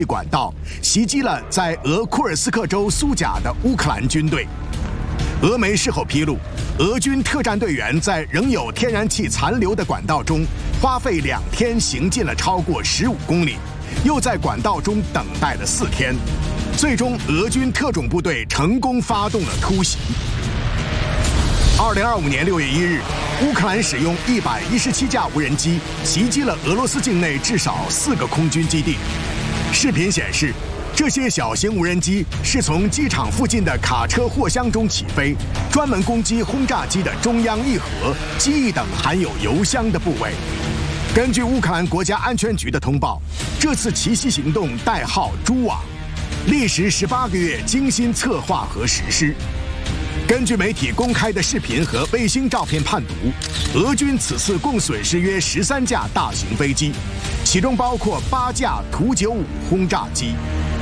管道，袭击了在俄库尔斯克州苏贾的乌克兰军队。俄媒事后披露，俄军特战队员在仍有天然气残留的管道中花费2天行进了超过15公里，又在管道中等待了4天，最终俄军特种部队成功发动了突袭。2025年6月1日，乌克兰使用117架无人机袭击了俄罗斯境内至少4个空军基地。视频显示，这些小型无人机是从机场附近的卡车货箱中起飞，专门攻击轰炸机的中央翼盒、机翼等含有油箱的部位。根据乌克兰国家安全局的通报，这次奇袭行动代号“蛛网”，历时18个月精心策划和实施。根据媒体公开的视频和卫星照片判读，俄军此次共损失约13架大型飞机，其中包括8架图95轰炸机。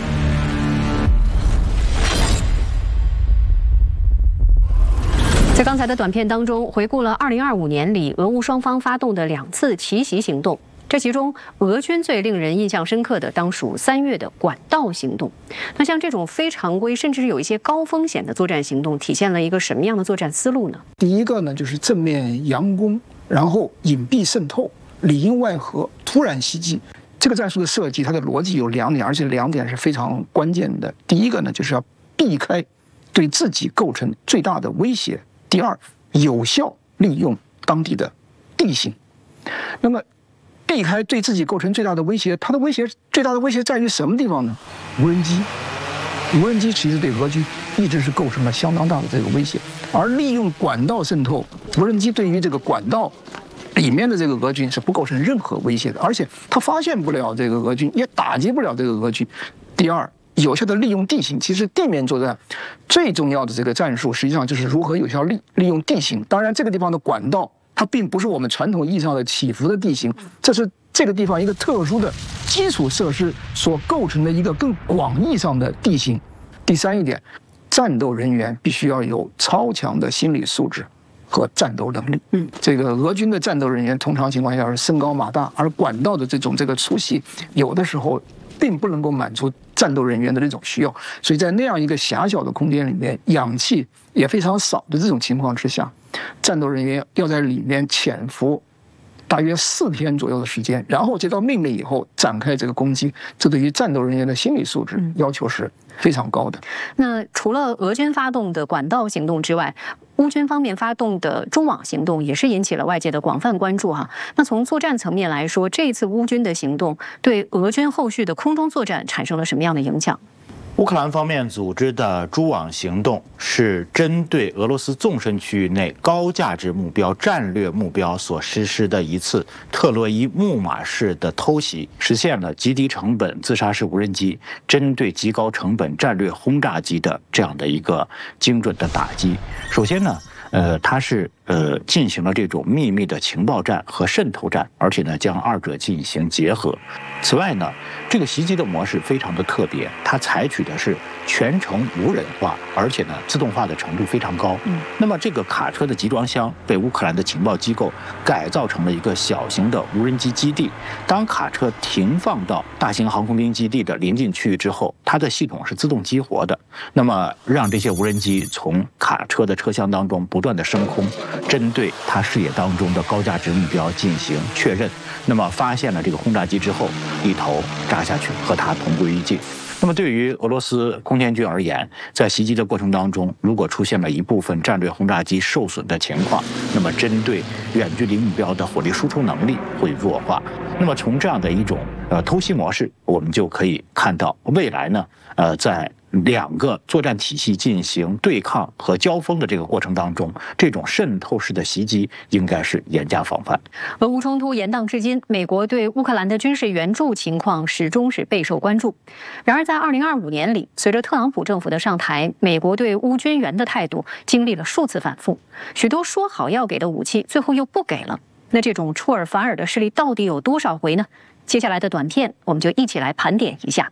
在刚才的短片当中，回顾了2025年里俄乌双方发动的2次奇袭行动。这其中，俄军最令人印象深刻的当属3月的管道行动。那像这种非常规，甚至是有一些高风险的作战行动，体现了一个什么样的作战思路呢？ 第一个呢，就是正面佯攻，然后隐蔽渗透，里应外合，突然袭击。这个战术的设计，它的逻辑有2点，而且2点是非常关键的。第一个呢，就是要避开对自己构成最大的威胁；第二，有效利用当地的地形。那么避开对自己构成最大的威胁，它的最大的威胁在于什么地方呢？无人机。无人机其实对俄军一直是构成了相当大的这个威胁，而利用管道渗透，无人机对于这个管道里面的这个俄军是不构成任何威胁的，而且它发现不了这个俄军，也打击不了这个俄军。第二，有效的利用地形，其实地面作战最重要的这个战术，实际上就是如何有效利用地形。当然，这个地方的管道，它并不是我们传统意义上的起伏的地形，这是这个地方一个特殊的基础设施所构成的一个更广义上的地形。第三一点，战斗人员必须要有超强的心理素质和战斗能力。这个俄军的战斗人员通常情况下是身高马大，而管道的这个粗细，有的时候并不能够满足战斗人员的那种需要，所以在那样一个狭小的空间里面，氧气也非常少的这种情况之下，战斗人员要在里面潜伏大约4天左右的时间，然后接到命令以后展开这个攻击，这对于战斗人员的心理素质要求是非常高的。 那除了俄军发动的管道行动之外，乌军方面发动的蛛网行动也是引起了外界的广泛关注哈。那从作战层面来说，这一次乌军的行动对俄军后续的空中作战产生了什么样的影响？ 乌克兰方面组织的蛛网行动是针对俄罗斯纵深区域内高价值目标、战略目标所实施的一次特洛伊木马式的偷袭，实现了极低成本自杀式无人机针对极高成本战略轰炸机的这样的一个精准的打击。首先呢，它是进行了这种秘密的情报战和渗透战，而且呢将2者进行结合。此外呢，这个袭击的模式非常的特别，它采取的是全程无人化，而且呢自动化的程度非常高。那么这个卡车的集装箱被乌克兰的情报机构改造成了一个小型的无人机基地。当卡车停放到大型航空兵基地的临近区域之后，它的系统是自动激活的，那么让这些无人机从卡车的车厢当中不断的升空，针对它视野当中的高价值目标进行确认。那么发现了这个轰炸机之后，一头扎下去，和它同归于尽。那么对于俄罗斯空天军而言，在袭击的过程当中，如果出现了一部分战略轰炸机受损的情况，那么针对远距离目标的火力输出能力会弱化。那么从这样的一种偷袭模式，我们就可以看到未来呢，在2个作战体系进行对抗和交锋的这个过程当中，这种渗透式的袭击应该是严加防范。 俄乌冲突延宕至今，美国对乌克兰的军事援助情况始终是备受关注。然而在2025年里，随着特朗普政府的上台，美国对乌军援的态度经历了数次反复，许多说好要给的武器最后又不给了。那这种出尔反尔的事例到底有多少回呢？接下来的短片我们就一起来盘点一下。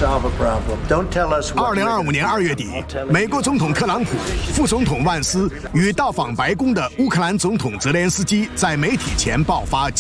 2025年2月底，美国总统特朗普、副总统万斯与到访白宫的乌克兰总统泽连斯基在媒体前爆发